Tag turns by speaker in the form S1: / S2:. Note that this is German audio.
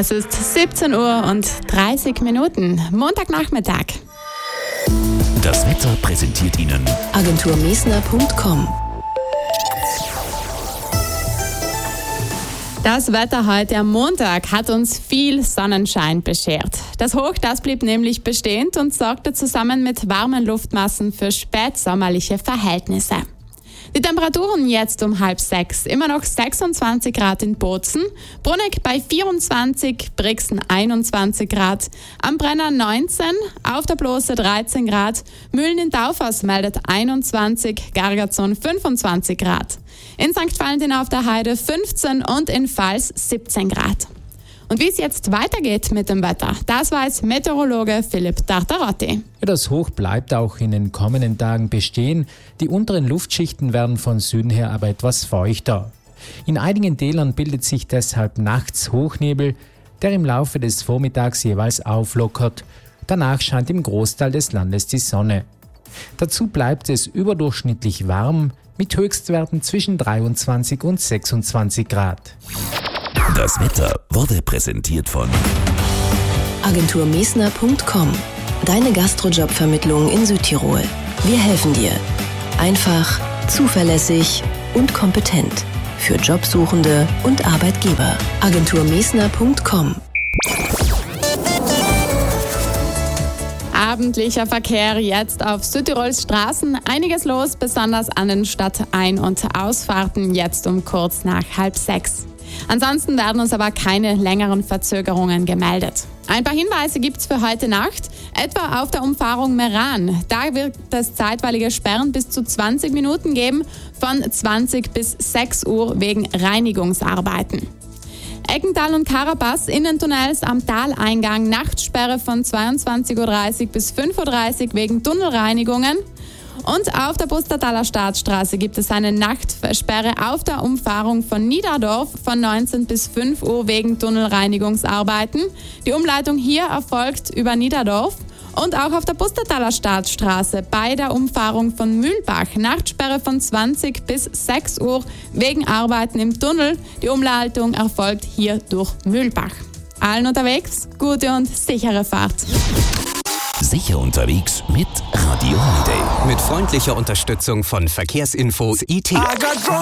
S1: Es ist 17 Uhr und 30 Minuten, Montagnachmittag.
S2: Das Wetter präsentiert Ihnen
S3: agenturmesner.com.
S1: Das Wetter heute am Montag hat uns viel Sonnenschein beschert. Das Hoch, das blieb nämlich bestehend und sorgte zusammen mit warmen Luftmassen für spätsommerliche Verhältnisse. Die Temperaturen jetzt um 5:30. Immer noch 26 Grad in Bozen, Bruneck bei 24, Brixen 21 Grad, am Brenner 19, auf der Blose 13 Grad, Mühlen in Taufers meldet 21, Gargazon 25 Grad. In St. Valentin auf der Heide 15 und in Pfalz 17 Grad. Und wie es jetzt weitergeht mit dem Wetter, das weiß Meteorologe Philipp Tartarotti.
S4: Ja, das Hoch bleibt auch in den kommenden Tagen bestehen. Die unteren Luftschichten werden von Süden her aber etwas feuchter. In einigen Tälern bildet sich deshalb nachts Hochnebel, der im Laufe des Vormittags jeweils auflockert. Danach scheint im Großteil des Landes die Sonne. Dazu bleibt es überdurchschnittlich warm, mit Höchstwerten zwischen 23 und 26 Grad.
S2: Das Wetter wurde präsentiert von
S3: agenturmesner.com. Deine Gastrojobvermittlung in Südtirol. Wir helfen dir. Einfach, zuverlässig und kompetent. Für Jobsuchende und Arbeitgeber. agenturmesner.com.
S1: Abendlicher Verkehr jetzt auf Südtirols Straßen. Einiges los, besonders an den Stadtein- und Ausfahrten jetzt um kurz nach 5:30. Ansonsten werden uns aber keine längeren Verzögerungen gemeldet. Ein paar Hinweise gibt es für heute Nacht, etwa auf der Umfahrung Meran. Da wird es zeitweilige Sperren bis zu 20 Minuten geben, von 20 bis 6 Uhr wegen Reinigungsarbeiten. Eckental und Karabas, Innentunnels am Taleingang, Nachtsperre von 22.30 Uhr bis 5.30 Uhr wegen Tunnelreinigungen. Und auf der Pustertaler Staatsstraße gibt es eine Nachtsperre auf der Umfahrung von Niederdorf von 19 bis 5 Uhr wegen Tunnelreinigungsarbeiten. Die Umleitung hier erfolgt über Niederdorf. Und auch auf der Pustertaler Staatsstraße bei der Umfahrung von Mühlbach Nachtsperre von 20 bis 6 Uhr wegen Arbeiten im Tunnel. Die Umleitung erfolgt hier durch Mühlbach. Allen unterwegs, gute und sichere Fahrt.
S2: Sicher unterwegs mit Radio Holiday.
S5: Mit freundlicher Unterstützung von Verkehrsinfo IT.